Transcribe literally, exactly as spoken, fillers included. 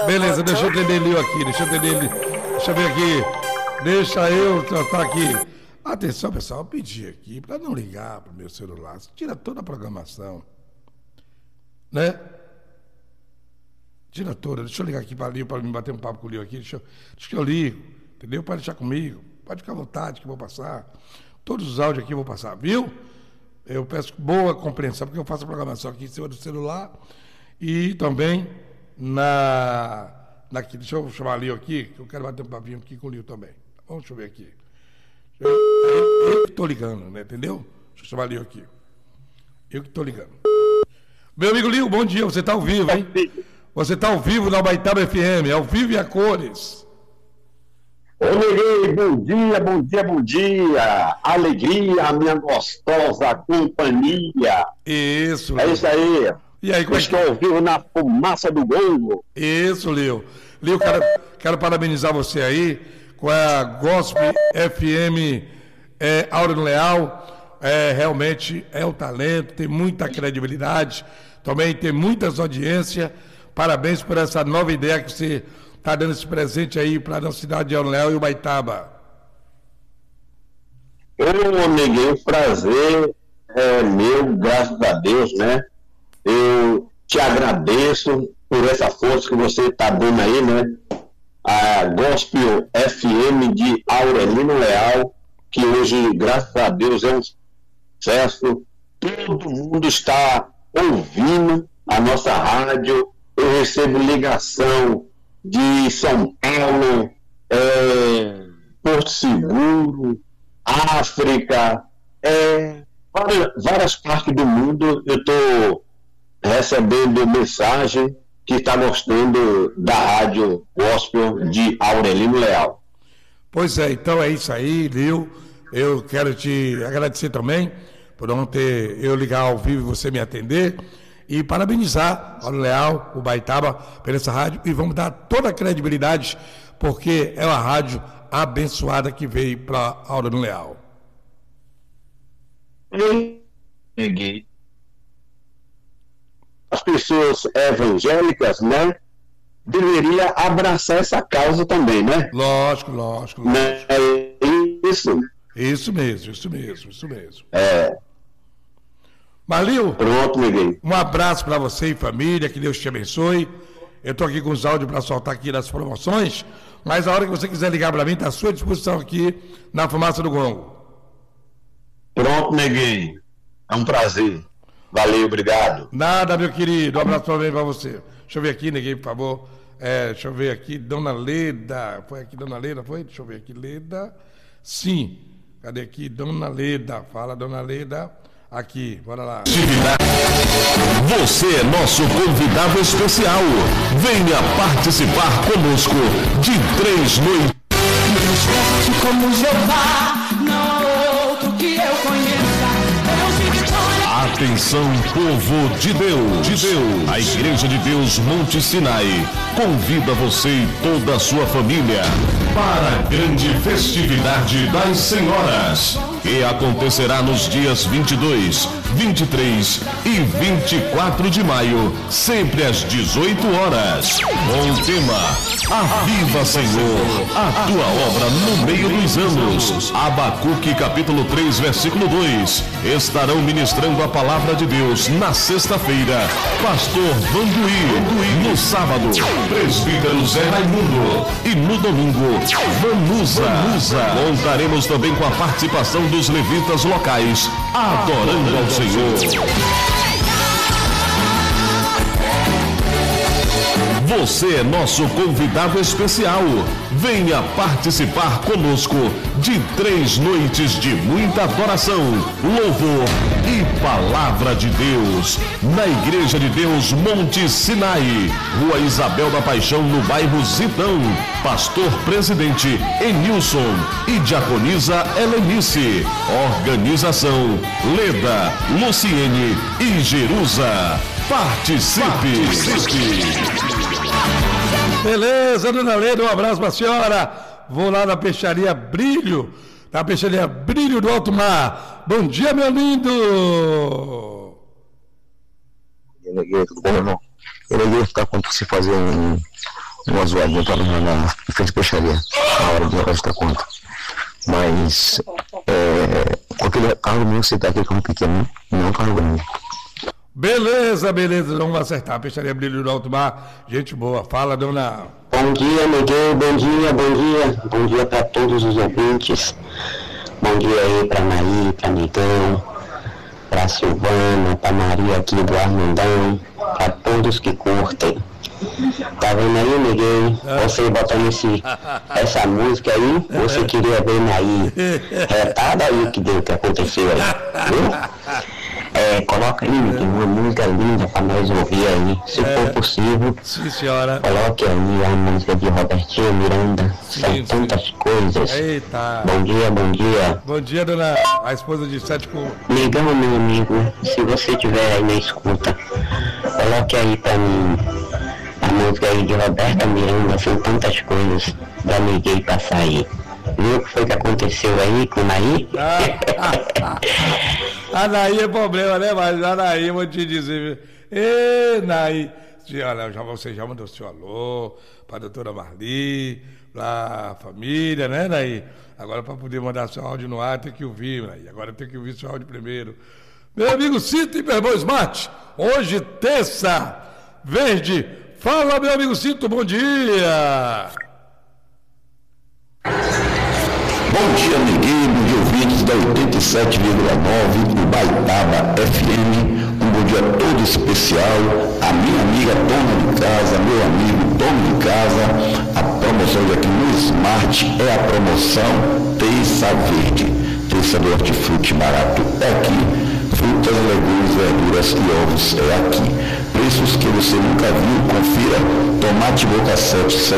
Beleza, deixa eu atender Lio aqui, deixa eu atender Lio. Deixa eu ver aqui. Deixa eu tratar aqui. Atenção, pessoal, eu pedi aqui para não ligar para o meu celular. Você tira toda a programação. Né? Tira toda. Deixa eu ligar aqui para Lio, para me bater um papo com o Lio aqui. Deixa eu, deixa que eu ligo, entendeu? Pode deixar comigo. Pode ficar à vontade que eu vou passar. Todos os áudios aqui eu vou passar, viu? Eu peço boa compreensão, porque eu faço a programação aqui em cima do celular e também na... Daqui, deixa eu chamar o Lio aqui, que eu quero bater um papinho aqui com o Lio também. Vamos, deixa eu ver aqui. Eu, eu, eu que estou ligando, né? Entendeu? Deixa eu chamar o Lio aqui. Eu que estou ligando. Meu amigo Lio, bom dia. Você está ao vivo, hein? Você está ao vivo na Ubaitaba F M, ao vivo e a cores. Ô, Neguei, bom dia, bom dia, bom dia. Alegria, minha gostosa companhia. Isso. É isso aí. E aí, como é que... Estou ao vivo na fumaça do gongo. Isso, Lio. Lio, quero, quero parabenizar você aí com a Gospel F M é, Aurélio Leal. É, realmente é um talento, tem muita credibilidade, também tem muitas audiências. Parabéns por essa nova ideia que você está dando esse presente aí para a nossa cidade de Aurélio Leal e Ubaitaba. Ô, Neguei, o prazer é meu, graças a Deus, né? Eu te agradeço por essa força que você está dando aí, né? A Gospel F M de Aurélio Leal, que hoje, graças a Deus, é um sucesso. Todo mundo está ouvindo a nossa rádio. Eu recebo ligação de São Paulo, é, Porto Seguro, África, é, várias, várias partes do mundo. Eu estou recebendo mensagem que está gostando da rádio Gospel de Aurélio Leal. Pois é, então é isso aí, Lio. Eu quero te agradecer também por ontem eu ligar ao vivo e você me atender. E parabenizar Aurélio Leal, o Ubaitaba, pela essa rádio. E vamos dar toda a credibilidade, porque é uma rádio abençoada que veio para Aurélio Leal. Peguei. As pessoas evangélicas, né, deveria abraçar essa causa também, né? Lógico, lógico, lógico. Né? É isso. Isso mesmo, isso mesmo, isso mesmo. É. Malio, pronto, Miguel. Um abraço para você e família, que Deus te abençoe. Eu estou aqui com os áudios para soltar aqui nas promoções, mas a hora que você quiser ligar para mim, está à sua disposição aqui na Fumaça do Gongo. Pronto, Neguinho. É um prazer. Valeu, obrigado. Nada, meu querido. Um abraço também para você. Deixa eu ver aqui, Neguinho, por favor. É, deixa eu ver aqui, Dona Leda. Foi aqui, Dona Leda, foi? Deixa eu ver aqui, Leda. Sim. Cadê aqui? Dona Leda. Fala, Dona Leda. Aqui, bora lá. Você é nosso convidado especial. Venha participar conosco de três noites. Deus forte como Jeová, não há outro que eu conheça. Deus de vitória. Atenção, povo de Deus. De Deus. A Igreja de Deus Monte Sinai convida você e toda a sua família para a grande festividade das Senhoras, que acontecerá nos dias vinte e dois, vinte e três e vinte e quatro de maio, sempre às dezoito horas. Com o tema Aviva, Senhor, a tua obra no meio dos anos. Abacuque capítulo três, versículo dois. Estarão ministrando a palavra de Deus na sexta-feira, pastor Vanduí. No sábado, presbítero Zé Raimundo. E no domingo, Vanusa. Vanusa. Contaremos também com a participação dos levitas locais, adorando ao Senhor. Você é nosso convidado especial. Venha participar conosco de três noites de muita adoração, louvor e palavra de Deus, na Igreja de Deus Monte Sinai, Rua Isabel da Paixão, no bairro Zitão. Pastor Presidente Enilson e diaconisa Helenice. Organização Leda, Luciene e Jerusa. Participe! Participe. Beleza, Dona Leda, um abraço para a senhora. Vou lá na peixaria Brilho, na peixaria Brilho do Alto Mar. Bom dia, meu lindo. Tudo bom, irmão? Eu liguei para você fazer um, uma zoadinha para na, na frente da peixaria, na hora de levar conta. Mas é, com aquele carro mesmo que você tá aqui, carro pequeno, não carro grande. Beleza, beleza, vamos acertar. Peixaria Brilho do Alto Mar, gente boa. Fala, dona. Bom dia, Miguel, bom dia, bom dia. Bom dia para todos os ouvintes. Bom dia aí para Naí, para Miguel, para Silvana, para Maria aqui do Armandão, para todos que curtem. Tá vendo aí, Miguel? Você botando esse, essa música aí, você queria ver Naí. Retada aí que deu, que aconteceu aí, viu? É, coloca aí, Miguel, uma música linda para nós ouvir aí, se é. for possível. Sim, senhora. Coloque aí a música de Robertinho Miranda. Sim, São sim. tantas coisas. Eita. Bom dia, bom dia. Bom dia, dona, a esposa de Sete com... Miguel, meu amigo, se você estiver aí na escuta, coloque aí para mim a música aí de Roberta Miranda. São tantas coisas da Miguel passar aí. Viu o que foi que aconteceu aí com o Naí? Ah, a Naí é problema, né? Mas a Naí, eu vou te dizer. Ê, Naí. Olha, já, você já mandou seu alô para a doutora Marli, para a família, né, Naí? Agora, para poder mandar seu áudio no ar, tem que ouvir, Naí. Agora tem que ouvir seu áudio primeiro. Meu amigo Cito e meu irmão Smart, hoje, terça, verde. Fala, meu amigo Cito, bom dia. Bom dia, Miguel, bom dia, ouvintes da oitenta e sete vírgula nove, Ubaitaba F M. Um bom dia todo especial à minha amiga dona de casa, meu amigo dono de casa. A promoção de aqui no Smart é a promoção Terça Verde. Terça do hortifruti barato é aqui. Frutas, legumes, verduras e ovos é aqui. Preços que você nunca viu, confira. Tomate boca sete,